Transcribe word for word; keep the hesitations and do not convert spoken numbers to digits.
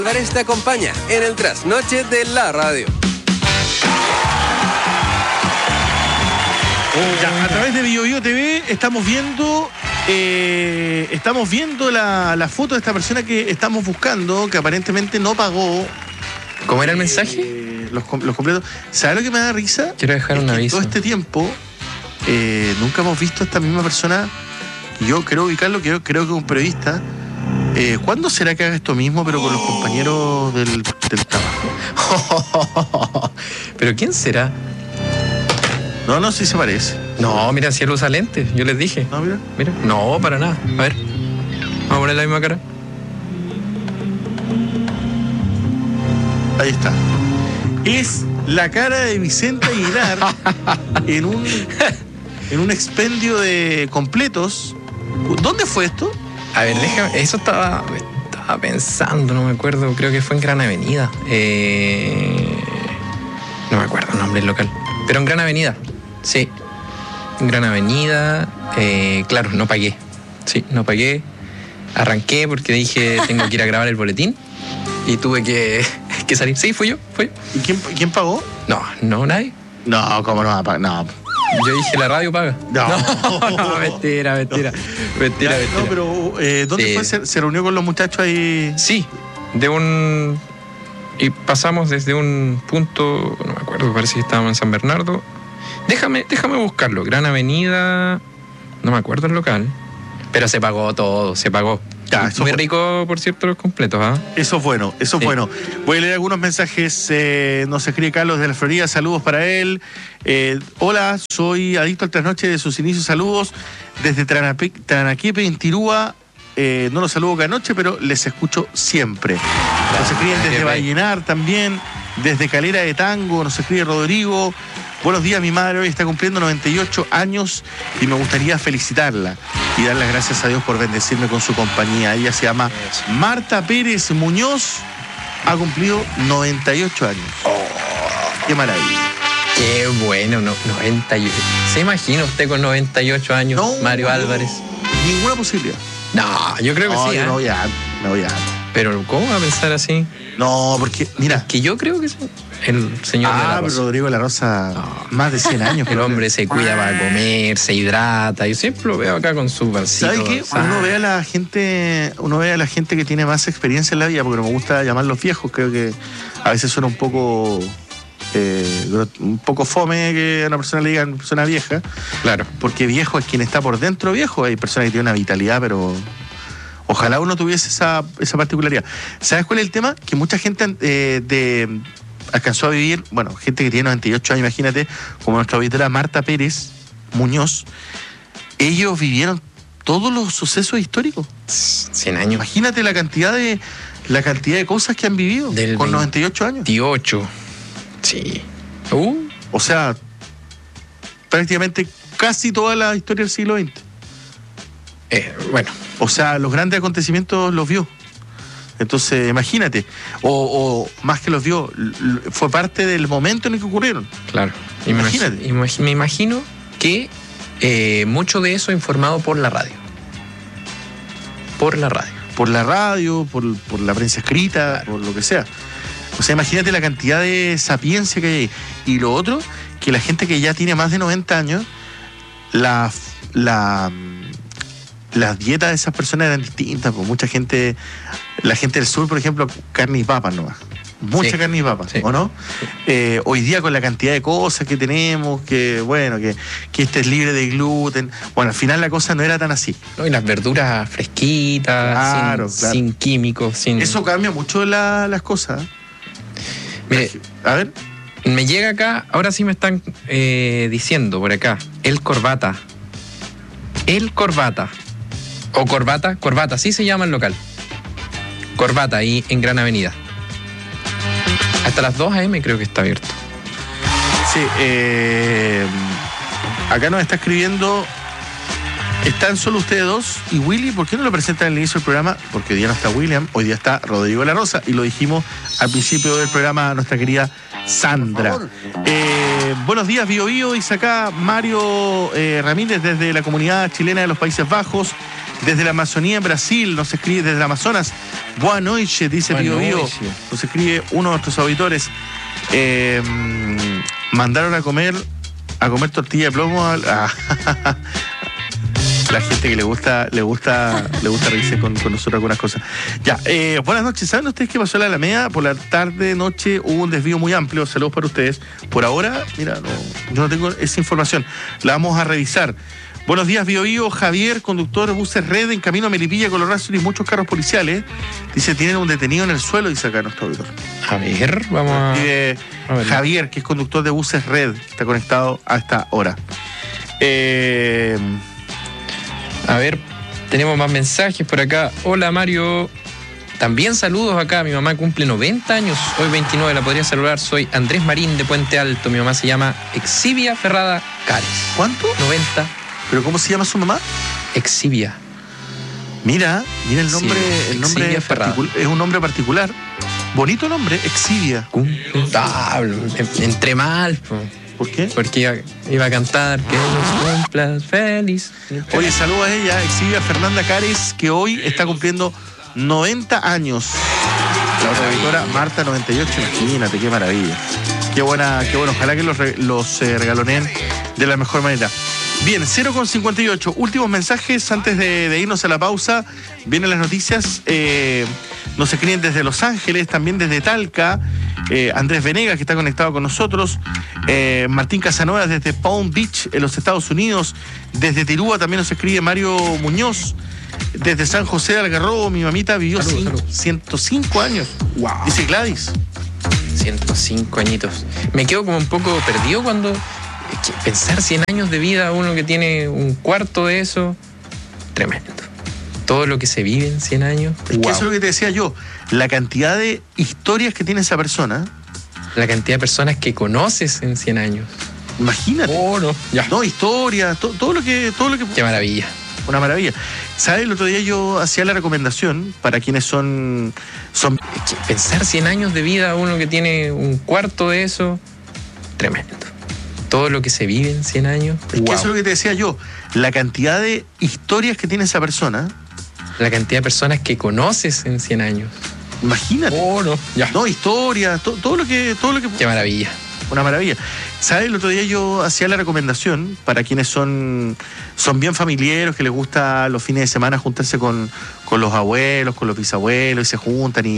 Álvarez te acompaña en el trasnoche de la radio. Ya, a través de Bio Bio T V estamos viendo eh, estamos viendo la, la foto de esta persona que estamos buscando, que aparentemente no pagó. ¿Cómo era el mensaje? Eh, los, los completos. ¿Sabes lo que me da risa? Quiero dejar es un que aviso. Todo este tiempo eh, nunca hemos visto a esta misma persona. Yo creo ubicarlo, que yo creo que es un periodista. Eh, ¿Cuándo será que haga esto mismo, pero con los compañeros del, del trabajo? ¿Pero quién será? No, no, sí se parece. No, mira, si él usa lentes, yo les dije. No, mira. Mira, no, para nada. A ver, vamos a poner la misma cara. Ahí está. Es la cara de Vicente Aguilar en un en un expendio de completos. ¿Dónde fue esto? A ver, déjame, eso estaba, estaba pensando, no me acuerdo, creo que fue en Gran Avenida. Eh, no me acuerdo el nombre del local, pero en Gran Avenida, sí. En Gran Avenida, eh, claro, no pagué. Sí, no pagué. Arranqué porque dije, tengo que ir a grabar el boletín y tuve que, que salir. Sí, fui yo, fui yo. ¿Y quién, quién pagó? No, no, nadie. No, ¿cómo no va a pagar? No. Yo dije, la radio paga. No, no, no mentira, mentira. Mentira, ya, mentira. No, pero eh, ¿dónde Sí. fue? ¿Se, ¿Se reunió con los muchachos ahí? Sí, de un... Y pasamos desde un punto, no me acuerdo, parece que estábamos en San Bernardo. Déjame, déjame buscarlo. Gran Avenida, no me acuerdo el local, pero se pagó todo, se pagó. Ya, eso Muy fue. rico, por cierto, los completos, ¿ah? Eso es bueno, eso es Sí. bueno. Voy a leer algunos mensajes. Eh, nos escribe Carlos de la Florida, saludos para él. Eh, hola, soy adicto al trasnoche de sus inicios, saludos. Desde Tranape- Tranaquepe, en Tirúa, eh, no los saludo cada noche, pero les escucho siempre. Nos escriben desde Tranaquepe. Vallenar también, desde Calera de Tango, nos escribe Rodrigo. Buenos días, mi madre hoy está cumpliendo noventa y ocho años y me gustaría felicitarla y dar las gracias a Dios por bendecirme con su compañía. Ella se llama Marta Pérez Muñoz, ha cumplido noventa y ocho años. ¡Qué maravilla! Qué bueno, no, noventa y ocho. ¿Se imagina usted con noventa y ocho años, No, Mario no, Álvarez? Ninguna posibilidad. No, yo creo que No, sí, yo ¿eh? me voy a, me voy a. Pero ¿cómo va a pensar así? No, porque, mira. Que yo creo que sí. El señor de Ah, la pero Rosa. Rodrigo de la Rosa, No. más de cien años. El creo. hombre se cuida para comer, se hidrata. Yo siempre lo veo acá con su pancito. ¿Sabe qué? Ah, Uno ve a la gente, uno ve a la gente que tiene más experiencia en la vida, porque no me gusta llamarlos viejos, creo que a veces suena un poco eh, un poco fome que a una persona le digan persona vieja, Claro. porque viejo es quien está por dentro viejo. Hay personas que tienen una vitalidad, pero ojalá uno tuviese esa, esa particularidad. ¿Sabes cuál es el tema? Que mucha gente eh, de, alcanzó a vivir, bueno, gente que tiene noventa y ocho años, imagínate, como nuestra auditora Marta Pérez Muñoz, ellos vivieron todos los sucesos históricos. cien años. Imagínate la cantidad de la cantidad de cosas que han vivido Del con noventa y ocho años. veintiocho. Sí. Uh, O sea, prácticamente casi toda la historia del siglo veinte. eh, bueno, O sea, los grandes acontecimientos los vio. Entonces, imagínate. O, o más que los vio, l- l- fue parte del momento en el que ocurrieron. claro. Y me Imagínate. imagi- imagi- me imagino que eh, mucho de eso informado por la radio. Por la radio. Por la radio, por, por la prensa escrita, Claro. por lo que sea. O sea, imagínate la cantidad de sapiencia que hay ahí. Y lo otro, que la gente que ya tiene más de noventa años, la, la, las dietas de esas personas eran distintas. Pues mucha gente, la gente del sur, por ejemplo, carne y papas nomás. Mucha Sí. carne y papas, Sí. ¿o no? Eh, hoy día con la cantidad de cosas que tenemos, que bueno, que, que este es libre de gluten. Bueno, al final la cosa no era tan así. ¿No? Y las verduras fresquitas, Claro, sin, claro. sin químicos, sin... Eso cambia mucho la- las cosas. Mire, A ver. me llega acá, ahora sí me están eh, diciendo por acá, el corbata. El corbata. O corbata, corbata, así se llama el local. Corbata, ahí en Gran Avenida. Hasta las dos a eme creo que está abierto. Sí, eh, acá nos está escribiendo. Están solo ustedes dos y Willy, ¿por qué no lo presentan al inicio del programa? Porque hoy día no está William, hoy día está Rodrigo de la Rosa y lo dijimos al principio del programa nuestra querida Sandra. Eh, buenos días, Bio Bio, dice acá Mario eh, Ramírez desde la comunidad chilena de los Países Bajos. Desde la Amazonía en Brasil, nos escribe desde el Amazonas. Boa noite, dice Pío Pío. Nos escribe uno de nuestros auditores. Eh, mandaron a comer a comer tortilla de plomo a, a la gente que le gusta le gusta le gusta reírse con, con nosotros algunas cosas. Ya, eh, buenas noches. ¿Saben ustedes qué pasó en la Alameda? Por la tarde, noche hubo un desvío muy amplio. Saludos para ustedes. Por ahora, mira, no, yo no tengo esa información. La vamos a revisar. Buenos días, Bio Bio. Javier, conductor de buses Red en camino a Melipilla, Colorado y muchos carros policiales. Dice, tienen un detenido en el suelo, dice acá nuestro auditor. A ver, vamos a... Dice a ver. Javier, que es conductor de buses Red, que está conectado a esta hora. Eh... A ver, tenemos más mensajes por acá. Hola, Mario. También saludos acá. Mi mamá cumple noventa años. Hoy veintinueve, la podría saludar. Soy Andrés Marín de Puente Alto. Mi mamá se llama Exivia Ferrada Cares. ¿Cuánto? noventa. ¿Pero cómo se llama su mamá? Exivia. Mira, mira el nombre. Sí, el nombre Exivia Ferrada. Es un nombre particular. Bonito nombre, Exivia. Ah, entré mal. Po. ¿Por qué? Porque iba, iba a cantar que nos cumplas feliz. Oye, saludos a ella, Exivia Fernanda Cares, que hoy está cumpliendo noventa años. La otra auditora, Marta, noventa y ocho. Imagínate, qué maravilla. Qué buena, qué bueno. Ojalá que los, los eh, regaloneen de la mejor manera. Bien, cero con cincuenta y ocho. Últimos mensajes antes de, de irnos a la pausa. Vienen las noticias. Eh, nos escriben desde Los Ángeles, también desde Talca. Eh, Andrés Venegas, que está conectado con nosotros. Eh, Martín Casanova desde Palm Beach, en los Estados Unidos. Desde Tirúa también nos escribe Mario Muñoz. Desde San José de Algarrobo, mi mamita vivió salud, cin- salud. ciento cinco años. Wow. Dice Gladys. ciento cinco añitos. Me quedo como un poco perdido cuando... Pensar cien años de vida, uno que tiene un cuarto de eso, tremendo. Todo lo que se vive en cien años. Es Wow. que eso es lo que te decía yo. La cantidad de historias que tiene esa persona. La cantidad de personas que conoces en cien años. Imagínate. Oh, no. Ya. No, historia, to- todo lo que, todo lo que. Qué maravilla. Una maravilla. ¿Sabes? El otro día yo hacía la recomendación para quienes son. son Pensar cien años de vida, uno que tiene un cuarto de eso, tremendo. Todo lo que se vive en cien años. Es Wow. que eso es lo que te decía yo. La cantidad de historias que tiene esa persona. La cantidad de personas que conoces en cien años. Imagínate. Oh, no. Ya. No, historia, to- todo lo que. Todo lo que Qué maravilla. Una maravilla. ¿Sabes? El otro día yo hacía la recomendación para quienes son, son bien familiares, que les gusta los fines de semana juntarse con, con los abuelos, con los bisabuelos y se juntan y